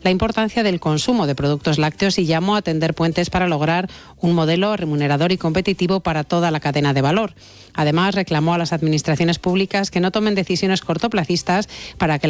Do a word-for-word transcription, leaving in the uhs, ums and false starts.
la importancia del consumo de productos lácteos y llamó a tender puentes para lograr un modelo remunerador y competitivo para toda la cadena de valor. Además, reclamó a las administraciones públicas que no tomen decisiones cortoplacistas para que